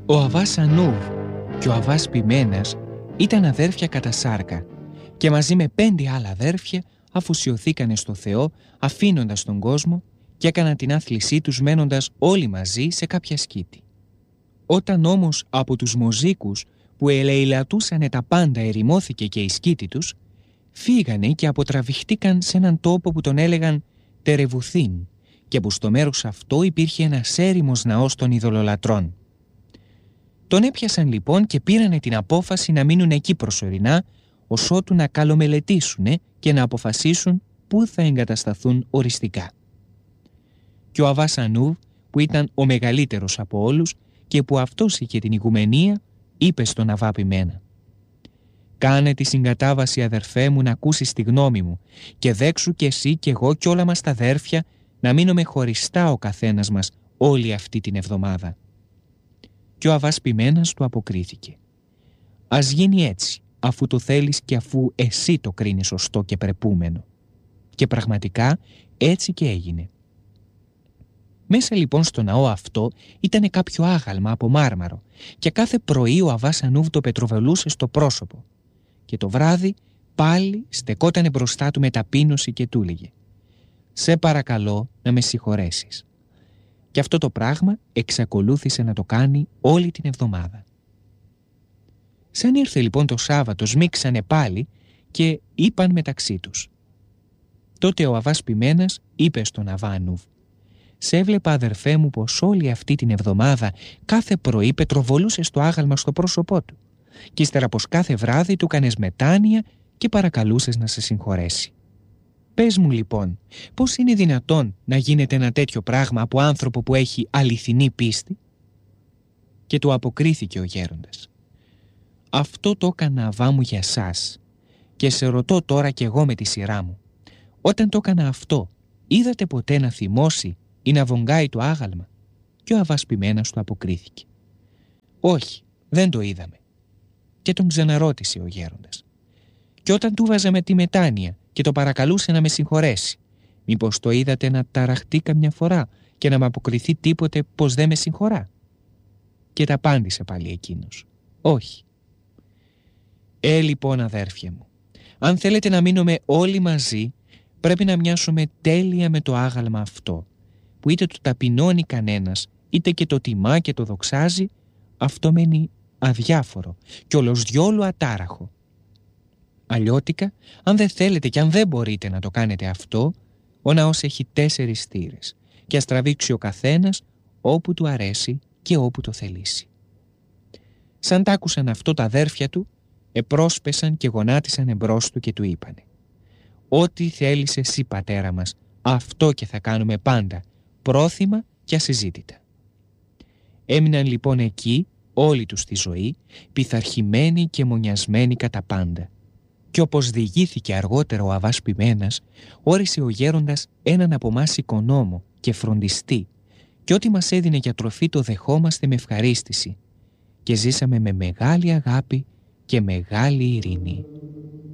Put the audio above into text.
Ο Αβάς Ανούβ και ο Αβάς Ποιμένας ήταν αδέρφια κατά σάρκα και μαζί με 5 άλλα αδέρφια αφουσιωθήκανε στο Θεό αφήνοντας τον κόσμο και έκαναν την άθλησή τους μένοντας όλοι μαζί σε κάποια σκήτη. Όταν όμως από τους μοζίκους που ελεηλατούσανε τα πάντα ερημώθηκε και η σκήτη τους, φύγανε και αποτραβηχτήκαν σε έναν τόπο που τον έλεγαν Τερεβουθίν και που στο μέρος αυτό υπήρχε ένας έρημος ναός των ειδωλολατρών. Τον έπιασαν λοιπόν και πήρανε την απόφαση να μείνουν εκεί προσωρινά, ωσότου να καλομελετήσουνε και να αποφασίσουν πού θα εγκατασταθούν οριστικά. Και ο Αβάς Ανούβ, που ήταν ο μεγαλύτερος από όλους και που αυτός είχε την ηγουμενία, είπε στον Αβά Ποιμένα: «Κάνε τη συγκατάβαση, αδερφέ μου, να ακούσεις τη γνώμη μου και δέξου κι εσύ κι εγώ κι όλα μας τα αδέρφια να μείνουμε χωριστά ο καθένας μας όλη αυτή την εβδομάδα». Και ο Αβάς Ποιμένας του αποκρίθηκε: «Ας γίνει έτσι, αφού το θέλεις και αφού εσύ το κρίνεις σωστό και πρεπούμενο». Και πραγματικά έτσι και έγινε. Μέσα λοιπόν στο ναό αυτό ήτανε κάποιο άγαλμα από μάρμαρο και κάθε πρωί ο Αβάς Ανούβ το πετροβελούσε στο πρόσωπο και το βράδυ πάλι στεκότανε μπροστά του με ταπείνωση και του έλεγε: «Σε παρακαλώ να με συγχωρέσεις». Και αυτό το πράγμα εξακολούθησε να το κάνει όλη την εβδομάδα. Σαν ήρθε λοιπόν το Σάββατο, σμίξανε πάλι και είπαν μεταξύ τους. Τότε ο Αβάς Ποιμένας είπε στον Αβά Ανούβ: «Σε έβλεπα, αδερφέ μου, πως όλη αυτή την εβδομάδα κάθε πρωί πετροβολούσες το άγαλμα στο πρόσωπό του και ύστερα πως κάθε βράδυ του κάνες μετάνοια και παρακαλούσες να σε συγχωρέσει. Πες μου λοιπόν, πώς είναι δυνατόν να γίνεται ένα τέτοιο πράγμα από άνθρωπο που έχει αληθινή πίστη?» Και του αποκρίθηκε ο γέροντας: «Αυτό το έκανα, Αβά μου, για σας και σε ρωτώ τώρα κι εγώ με τη σειρά μου. Όταν το έκανα αυτό, είδατε ποτέ να θυμώσει ή να βογγάει το άγαλμα?» Και ο Αβάς Ποιμένας του αποκρίθηκε: «Όχι, δεν το είδαμε». Και τον ξαναρώτησε ο γέροντας: «Και όταν του βάζαμε τη μετάνοια και το παρακαλούσε να με συγχωρέσει, μήπως το είδατε να ταραχτεί καμιά φορά και να με αποκριθεί τίποτε πως δεν με συγχωρά?» Και τα απάντησε πάλι εκείνος: «Όχι». Λοιπόν, αδέρφια μου, αν θέλετε να μείνουμε όλοι μαζί, πρέπει να μοιάσουμε τέλεια με το άγαλμα αυτό, που είτε το ταπεινώνει κανένας, είτε και το τιμά και το δοξάζει, αυτό μένει αδιάφορο και όλος διόλου ατάραχο. Αλλιώτικα, αν δεν θέλετε και αν δεν μπορείτε να το κάνετε αυτό, ο ναός έχει 4 θύρες και ας τραβήξει ο καθένας όπου του αρέσει και όπου το θελήσει». Σαν τ' άκουσαν αυτό τα αδέρφια του, επρόσπεσαν και γονάτισαν εμπρός του και του είπανε: «Ό,τι θέλεις εσύ, πατέρα μας, αυτό και θα κάνουμε πάντα, πρόθυμα και ασυζήτητα». Έμειναν λοιπόν εκεί όλη τους τη ζωή, πειθαρχημένοι και μονιασμένοι κατά πάντα. Και όπως διηγήθηκε αργότερα ο Αβάς Ποιμένας, όρισε ο γέροντας έναν από εμάς οικονόμο και φροντιστή, και ό,τι μας έδινε για τροφή το δεχόμαστε με ευχαρίστηση και ζήσαμε με μεγάλη αγάπη και μεγάλη ειρήνη.